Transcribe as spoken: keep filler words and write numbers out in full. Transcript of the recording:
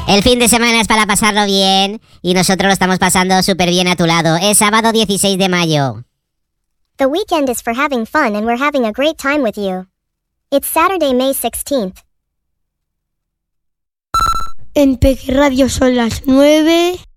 El fin de semana es para pasarlo bien y nosotros lo estamos pasando súper bien a tu lado. Es sábado dieciséis de mayo. The weekend is for having fun and we're having a great time with you. It's Saturday, May sixteenth. En Peque Radio son las nueve.